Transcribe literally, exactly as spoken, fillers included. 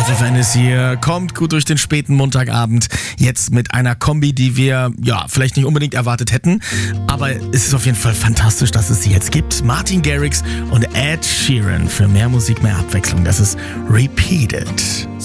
F F N ist hier, kommt gut durch den späten Montagabend. Jetzt mit einer Kombi, die wir ja vielleicht nicht unbedingt erwartet hätten. Aber es ist auf jeden Fall fantastisch, dass es sie jetzt gibt. Martin Garrix und Ed Sheeran für mehr Musik, mehr Abwechslung. Das ist Repeated.